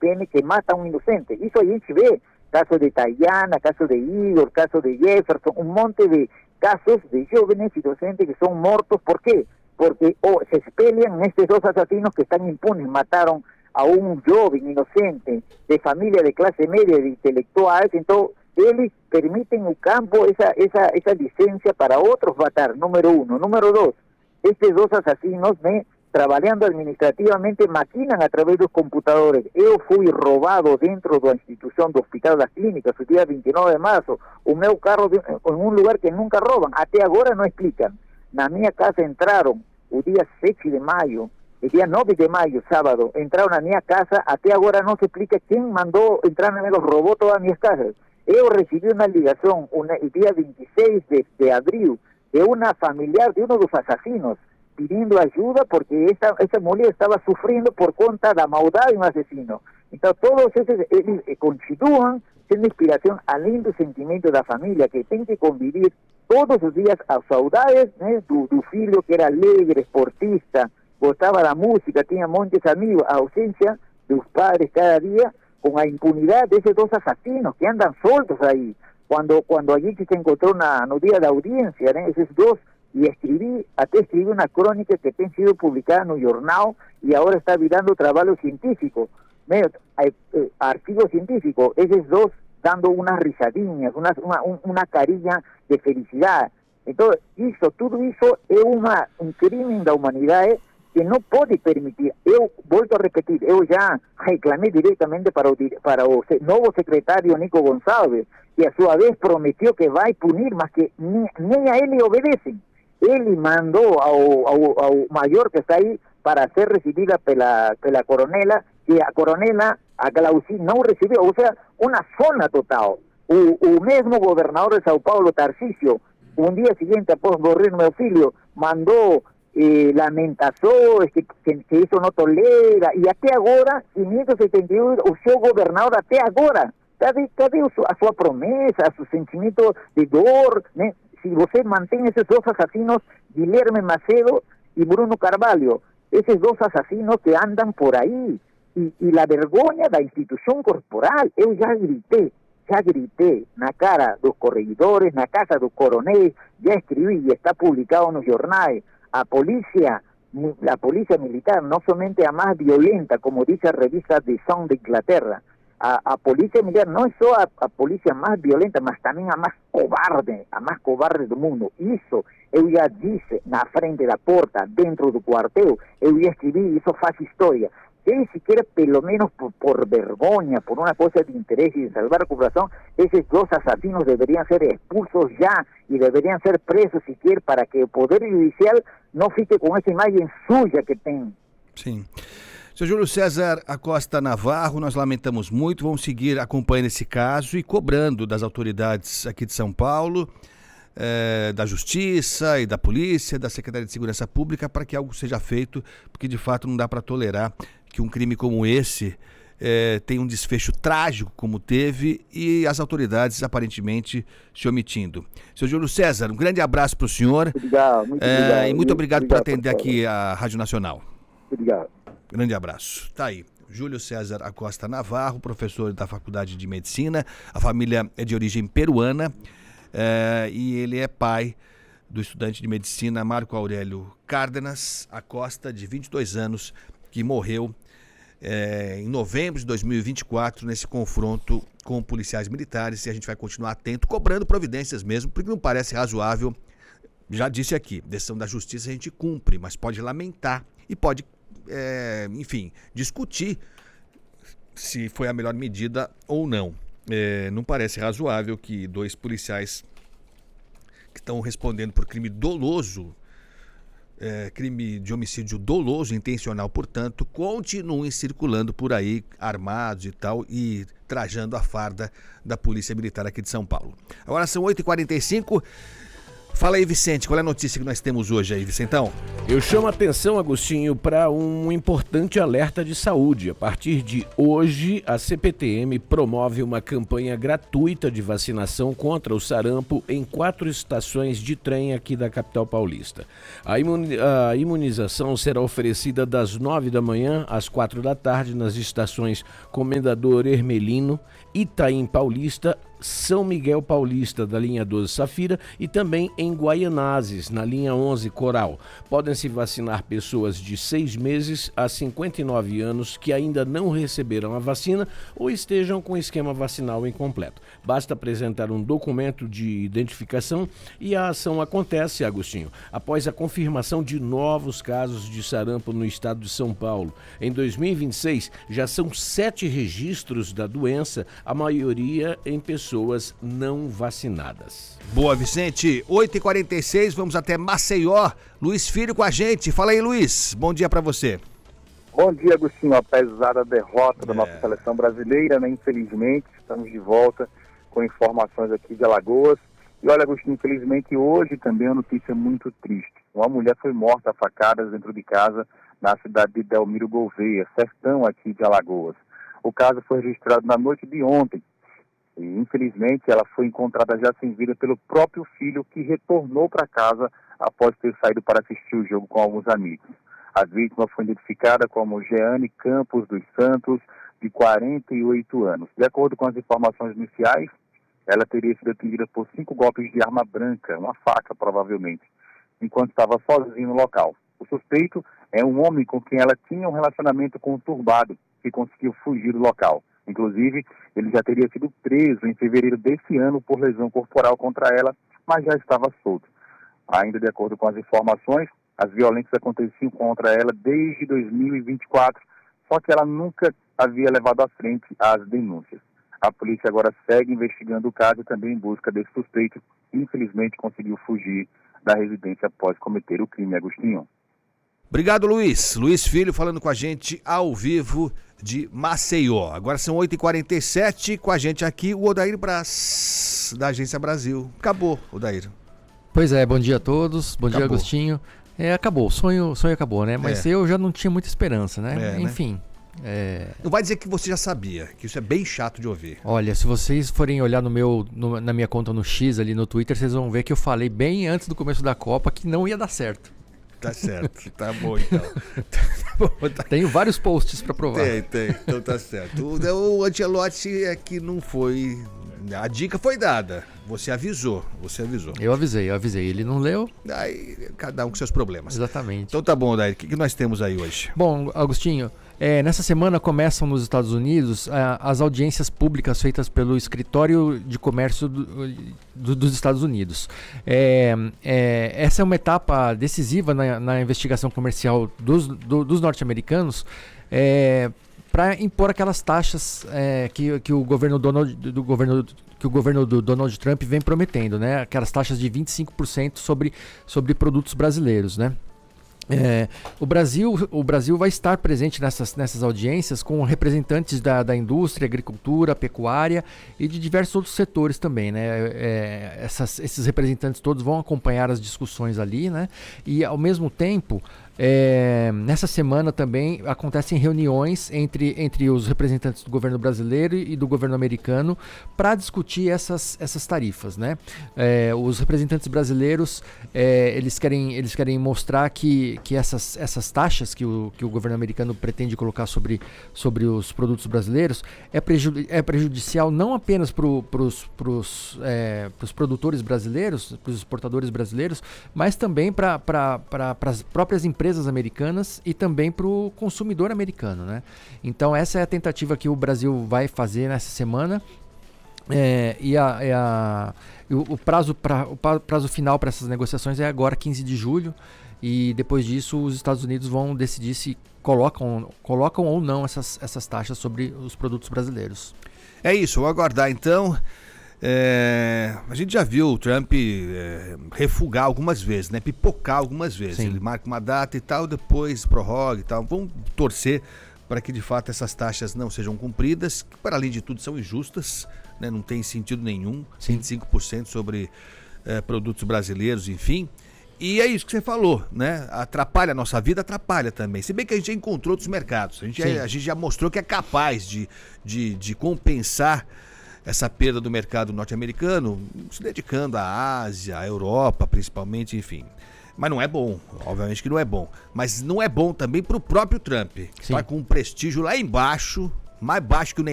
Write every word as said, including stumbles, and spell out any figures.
P M que mata a un inocente. Eso a gente vê, caso de Tayana, caso de Igor, caso de Jefferson, un monte de casos de jóvenes inocentes que son muertos. ¿Por qué? Porque oh, se pelean estos dos asesinos que están impunes, mataron a un joven inocente de familia de clase media, de intelectuales. Entonces ellos permiten un campo esa esa esa licencia para otros matar, número uno. Número dos, estos dos asesinos, ¿me? Trabajando administrativamente, maquinan a través de los computadores. Yo fui robado dentro de la institución do Hospital das Clínicas el día veintinueve de marzo, o meu carro de, en un lugar que nunca roban, até agora no explican. Na minha casa entraron el día siete de mayo, el día nueve de mayo, sábado, entraron a minha casa, até agora no se explica quién mandó entrar, me los robó todas mis casas. Yo recibí una ligación una, el día veintiséis de, de abril de una familiar de uno de los asesinos, pidiendo ayuda porque esa, esa mujer estaba sufriendo por cuenta de la maldad de un asesino. Entonces todos esos eh, eh, continúan siendo inspiración al lindo sentimiento de la familia que tiene que convivir todos los días a saudades, ¿eh? tu, tu filho que era alegre, esportista, gostaba de la música, tenía montes amigos, a ausencia de los padres cada día, con la impunidad de esos dos asesinos que andan sueltos ahí. Cuando cuando allí se encontró una, no día de audiencia, ¿eh? esos dos, y escribí, hasta escribí una crónica que ha sido publicada en el jornal y ahora está virando trabajo científico, medio, eh, eh, artículo científico, esos dos dando unas risadinhas, una, una, una carilla de felicidad. Entonces, eso, todo eso es una, un crimen de la humanidad eh, que no puede permitir. Yo, vuelvo a repetir, yo ya reclamé directamente para el, para el nuevo secretario Nico González, que a su vez prometió que va a punir, más que ni, ni a él le obedecen. Él mandó al mayor que está ahí para ser recibida pela, pela coronela, y a coronela, a Glauci, no recibió, o sea, una zona total. El mismo gobernador de Sao Paulo, Tarcísio, un día siguiente, após morrer meu filho, mandó eh, lamentações, que, que, que eso no tolera, y até agora, quinhentos e setenta e um, o seu gobernador até agora, cadê, cadê a sua promessa, a seu sentimento de dor, né? Si você mantém esos dos asesinos, Guilherme Macedo y Bruno Carvalho, esos dos asesinos que andan por ahí, y, y la vergonha da institución corporal, eu ya grité, ya grité na cara dos corregidores, na casa dos coronéis, ya escribí y está publicado en los jornales, a policía, la policía militar, no solamente a más violenta, como dice la revista The Sun de Inglaterra, A, a policía militar no es solo a, a policía más violenta, mas también a más cobarde, a más cobarde del mundo. Eso, eu ya disse na frente da porta, dentro do quartel, eu ya escribí, eso faz historia. Ni siquiera, pelo menos por, por vergüenza, por una cosa de interés y de salvar a población, esos dos asesinos deberían ser expulsos ya y deberían ser presos siquiera para que el Poder Judicial no fique con esa imagen suya que tiene. Sim. Seu Júlio César Acosta Navarro, nós lamentamos muito, vamos seguir acompanhando esse caso e cobrando das autoridades aqui de São Paulo, eh, da Justiça e da Polícia, da Secretaria de Segurança Pública, para que algo seja feito, porque de fato não dá para tolerar que um crime como esse eh, tenha um desfecho trágico como teve e as autoridades aparentemente se omitindo. Seu Júlio César, um grande abraço para o senhor. Obrigado, muito eh, obrigado. E muito obrigado, obrigado por atender por aqui a Rádio Nacional. Obrigado. Grande abraço. Tá aí, Júlio César Acosta Navarro, professor da Faculdade de Medicina. A família é de origem peruana é, e ele é pai do estudante de medicina Marco Aurélio Cárdenas Acosta, de vinte e dois anos, que morreu é, em novembro de dois mil e vinte e quatro nesse confronto com policiais militares. E a gente vai continuar atento, cobrando providências mesmo, porque não parece razoável. Já disse aqui, decisão da Justiça a gente cumpre, mas pode lamentar e pode É, enfim, discutir se foi a melhor medida ou não. É, não parece razoável que dois policiais que estão respondendo por crime doloso, é, crime de homicídio doloso, intencional, portanto, continuem circulando por aí armados e tal e trajando a farda da Polícia Militar aqui de São Paulo. Agora são oito e quarenta e cinco. Fala aí, Vicente, qual é a notícia que nós temos hoje aí, Vicentão? Eu chamo a atenção, Agostinho, para um importante alerta de saúde. A partir de hoje, a C P T M promove uma campanha gratuita de vacinação contra o sarampo em quatro estações de trem aqui da capital paulista. A, imuni- a imunização será oferecida das nove da manhã às quatro da tarde nas estações Comendador Hermelino, Itaim Paulista, São Miguel Paulista, da linha doze Safira, e também em Guaianazes, na linha onze Coral. Podem se vacinar pessoas de seis meses a cinquenta e nove anos que ainda não receberam a vacina ou estejam com esquema vacinal incompleto. Basta apresentar um documento de identificação e a ação acontece, Agostinho, após a confirmação de novos casos de sarampo no estado de São Paulo. Em dois mil e vinte e seis, já são sete registros da doença, a maioria em pessoas não vacinadas. Boa, Vicente. oito e quarenta e seis, vamos até Maceió. Luiz Filho com a gente. Fala aí, Luiz. Bom dia pra você. Bom dia, Agostinho. Apesar da derrota É. da nossa seleção brasileira, né, infelizmente, estamos de volta com informações aqui de Alagoas. E olha, Agostinho, infelizmente hoje também é uma notícia muito triste. Uma mulher foi morta a facadas dentro de casa na cidade de Delmiro Gouveia, sertão aqui de Alagoas. O caso foi registrado na noite de ontem. E, infelizmente, ela foi encontrada já sem vida pelo próprio filho, que retornou para casa após ter saído para assistir o jogo com alguns amigos. A vítima foi identificada como Jeane Campos dos Santos, de quarenta e oito anos. De acordo com as informações iniciais, ela teria sido atingida por cinco golpes de arma branca, uma faca provavelmente, enquanto estava sozinha no local. O suspeito é um homem com quem ela tinha um relacionamento conturbado, que conseguiu fugir do local. Inclusive, ele já teria sido preso em fevereiro desse ano por lesão corporal contra ela, mas já estava solto. Ainda de acordo com as informações, as violências aconteciam contra ela desde dois mil e vinte e quatro, só que ela nunca havia levado à frente as denúncias. A polícia agora segue investigando o caso e também em busca desse suspeito, que infelizmente conseguiu fugir da residência após cometer o crime, Agostinho. Obrigado, Luiz. Luiz Filho falando com a gente ao vivo de Maceió. Agora são oito e quarenta e sete, com a gente aqui o Odair Braz, da Agência Brasil. Acabou, Odair. Pois é, bom dia a todos, bom Acabou. dia, Agostinho. É, acabou, o sonho, sonho acabou, né? Mas É. eu já não tinha muita esperança, né? É, né? Enfim, é, Não vai dizer que você já sabia, que isso é bem chato de ouvir. olha, se vocês forem olhar no meu, no- na minha conta no X ali no Twitter, vocês vão ver que eu falei bem antes do começo da Copa que não ia dar certo. Tá certo, tá bom então. Tá bom, tá. Tenho vários posts pra provar. Tem, tem, então tá certo. O, o Ancelotti é que não foi... A dica foi dada, você avisou, você avisou. Eu avisei, eu avisei. Ele não leu? Aí, cada um com seus problemas. Exatamente. Então tá bom, Odair, o que, que nós temos aí hoje? Bom, Agostinho, é, nessa semana começam nos Estados Unidos ah, as audiências públicas feitas pelo Escritório de Comércio do- do- dos Estados Unidos. É, é, essa é uma etapa decisiva na, na investigação comercial dos, do- dos norte-americanos é, para impor aquelas taxas é, que, que o governo Donald, do governo que o governo do Donald Trump vem prometendo, né? Aquelas taxas de vinte e cinco por cento sobre, sobre produtos brasileiros, né? É, o, Brasil, o Brasil vai estar presente nessas, nessas audiências com representantes da, da indústria, agricultura, pecuária e de diversos outros setores também, né? É, essas, esses representantes todos vão acompanhar as discussões ali, né? E ao mesmo tempo, é, nessa semana também acontecem reuniões entre, entre os representantes do governo brasileiro e do governo americano para discutir essas, essas tarifas, né? É, os representantes brasileiros é, eles, querem, eles querem mostrar que, que essas, essas taxas que o, que o governo americano pretende colocar sobre, sobre os produtos brasileiros é, preju, é prejudicial não apenas para os é, produtores brasileiros, para os exportadores brasileiros, mas também para pra, pra, as próprias empresas americanas e também para o consumidor americano, né? Então essa é a tentativa que o Brasil vai fazer nessa semana. É, e a, e a, o, o, prazo pra, o prazo final para essas negociações é agora quinze de julho, e depois disso os Estados Unidos vão decidir se colocam, colocam ou não essas, essas taxas sobre os produtos brasileiros. É isso, vou aguardar então. É, a gente já viu o Trump é, refugar algumas vezes, né? Pipocar algumas vezes. Sim. Ele marca uma data e tal, depois prorroga e tal. Vamos torcer para que de fato essas taxas não sejam cumpridas, que para além de tudo são injustas, né? Não tem sentido nenhum. Sim. vinte e cinco por cento sobre é, produtos brasileiros, enfim. E é isso que você falou, né? Atrapalha a nossa vida, atrapalha também. Se bem que a gente já encontrou outros mercados. A gente, já, a gente já mostrou que é capaz de, de, de compensar essa perda do mercado norte-americano, se dedicando à Ásia, à Europa, principalmente, enfim. Mas não é bom, obviamente que não é bom. Mas não é bom também para o próprio Trump, que está com um prestígio lá embaixo, mais baixo que o